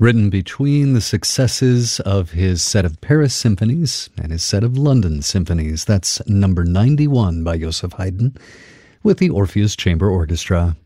Written between the successes of his set of Paris symphonies and his set of London symphonies. That's number 91 by Joseph Haydn with the Orpheus Chamber Orchestra.